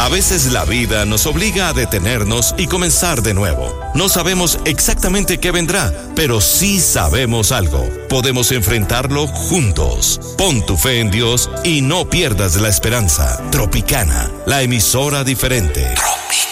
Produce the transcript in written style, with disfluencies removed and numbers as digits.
A veces la vida nos obliga a detenernos y comenzar de nuevo. No sabemos exactamente qué vendrá, pero sí sabemos algo. Podemos enfrentarlo juntos. Pon tu fe en Dios y no pierdas la esperanza. Tropicana, la emisora diferente.